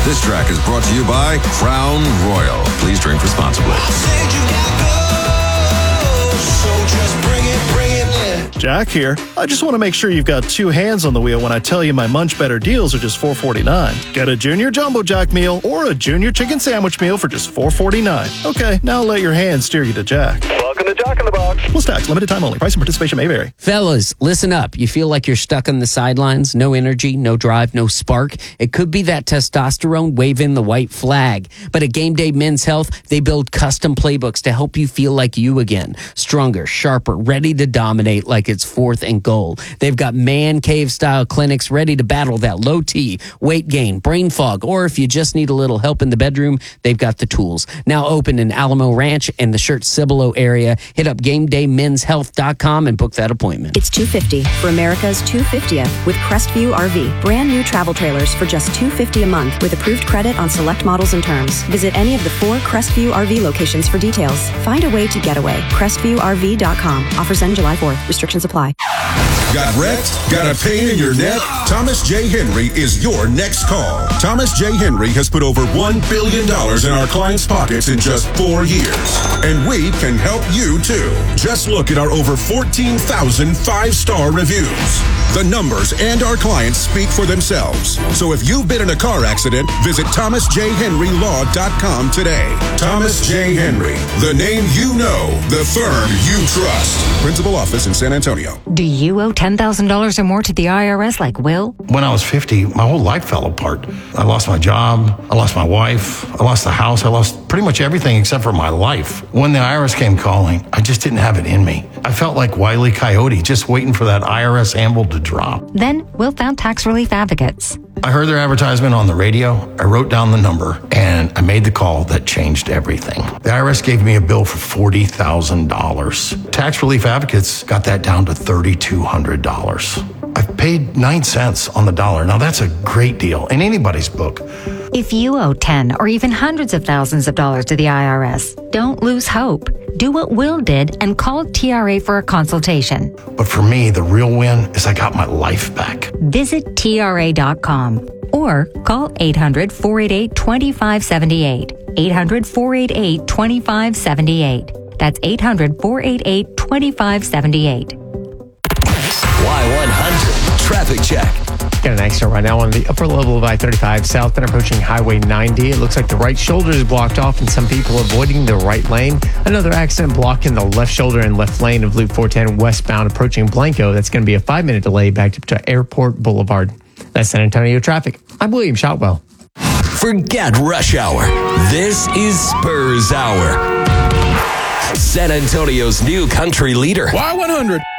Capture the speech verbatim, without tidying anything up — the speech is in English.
This track is brought to you by Crown Royal. Please drink responsibly. Jack here. I just want to make sure you've got two hands on the wheel when I tell you my Munch Better deals are just four forty-nine. Get a Junior Jumbo Jack meal or a Junior Chicken Sandwich meal for just four forty-nine. Okay, now let your hands steer you to Jack. Welcome to Jack in the Box. Plus tax, limited time only. Price and participation may vary. Fellas, listen up. You feel like you're stuck on the sidelines? No energy, no drive, no spark? It could be that testosterone waving the white flag. But at Game Day Men's Health, they build custom playbooks to help you feel like you again. Stronger, sharper, ready to dominate like it's fourth and goal. They've got man cave style clinics ready to battle that low T, weight gain, brain fog, or if you just need a little help in the bedroom, they've got the tools. Now open in Alamo Ranch and the Shirt Cibolo area. Hit up game day men's health dot com and book that appointment. It's two fifty for America's two fiftieth with Crestview R V. Brand new travel trailers for just two fifty a month with approved credit on select models and terms. Visit any of the four Crestview R V locations for details. Find a way to get away. crestview r v dot com. Offers end July fourth. Restrictions apply. Got wrecked? Got a pain in your neck? Thomas J. Henry is your next call. Thomas J. Henry has put over one billion dollars in our clients' pockets in just four years. And we can help you too. Just look at our over fourteen thousand five-star reviews. The numbers and our clients speak for themselves. So if you've been in a car accident, visit thomas j henry law dot com today. Thomas J. Henry, the name you know, the firm you trust. Principal office in San Antonio. Do you owe ten thousand dollars or more to the I R S like Will? When I was fifty, my whole life fell apart. I lost my job, I lost my wife, I lost the house, I lost pretty much everything except for my life. When the I R S came calling, I just didn't have it in me. I felt like Wile E. Coyote, just waiting for that I R S anvil to drop. Then Will found Tax Relief Advocates. I heard their advertisement on the radio, I wrote down the number, and I made the call that changed everything. The I R S gave me a bill for forty thousand dollars. Tax Relief Advocates got that down to three thousand two hundred dollars. I've paid nine cents on the dollar. Now that's a great deal in anybody's book. If you owe ten or even hundreds of thousands of dollars to the I R S, don't lose hope. Do what Will did and call T R A for a consultation. But for me, the real win is I got my life back. Visit T R A dot com or call eight hundred, four eight eight, two five seven eight. eight hundred, four eight eight, two five seven eight. That's eight hundred, four eight eight, two five seven eight. Y one hundred Traffic Check. Got an accident right now on the upper level of I thirty-five south and approaching Highway ninety. It looks like the right shoulder is blocked off and some people avoiding the right lane. Another accident blocking the left shoulder and left lane of Loop four ten westbound approaching Blanco. That's going to be a five-minute delay back up to Airport Boulevard. That's San Antonio traffic. I'm William Shotwell. Forget rush hour. This is Spurs Hour. San Antonio's new country leader. Y one hundred.